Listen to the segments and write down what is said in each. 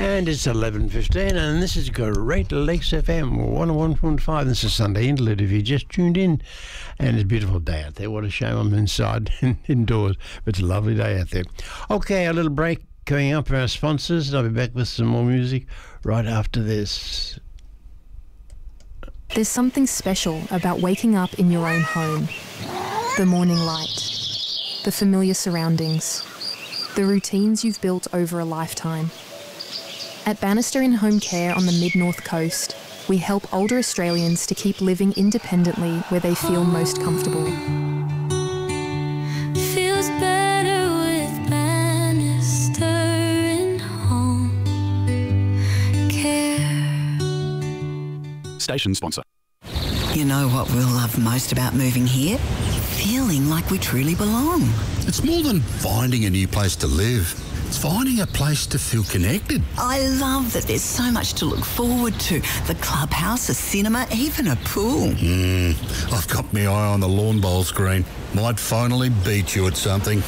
And it's 11:15, and this is Great Lakes FM 101.5. This is Sunday Interlude if you just tuned in. And it's a beautiful day out there. What a shame I'm inside indoors, but it's a lovely day out there. Okay, a little break coming up for our sponsors, and I'll be back with some more music right after this. There's something special about waking up in your own home. The morning light, the familiar surroundings, the routines you've built over a lifetime. At Bannister In Home Care on the Mid-North Coast, we help older Australians to keep living independently where they feel most comfortable. Feels better with Bannister In Home Care. Station sponsor. You know what we'll love most about moving here? Feeling like we truly belong. It's more than finding a new place to live. It's finding a place to feel connected. I love that there's so much to look forward to. The clubhouse, a cinema, even a pool. I've got my eye on the lawn bowl screen. Might finally beat you at something.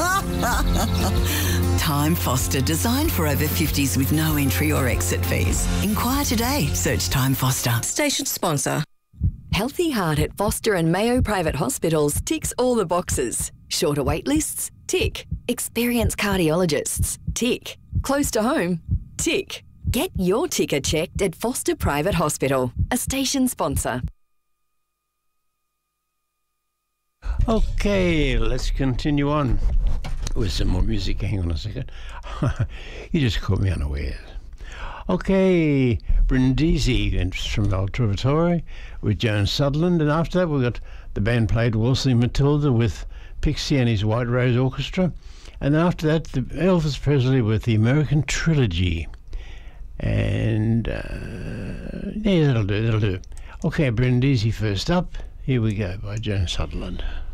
Time Foster, designed for over 50s with no entry or exit fees. Inquire today. Search Time Foster. Station sponsor. Healthy Heart at Foster and Mayo Private Hospitals ticks all the boxes. Shorter wait lists? Tick. Experienced cardiologists? Tick. Close to home? Tick. Get your ticker checked at Foster Private Hospital, a station sponsor. Okay, let's continue on with some more music. Hang on a second. You just caught me unawares. Okay, Brindisi from El Trovatore with Joan Sutherland, and after that we got the band played Wolseley Matilda with Pixie and his White Rose Orchestra, and then after that the Elvis Presley with the American Trilogy, and yeah, that'll do. Okay, Brindisi first up. Here we go by Joan Sutherland.